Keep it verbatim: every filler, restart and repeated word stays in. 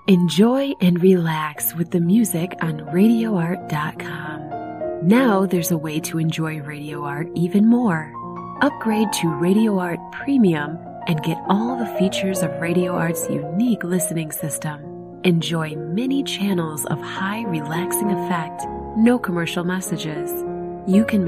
Enjoy and relax with the music on radio art dot com. Now there's a way to enjoy Radio Art even more. Upgrade to Radio Art Premium and get all the features of Radio Art's unique listening system. Enjoy many channels of high relaxing effect, no commercial messages. You can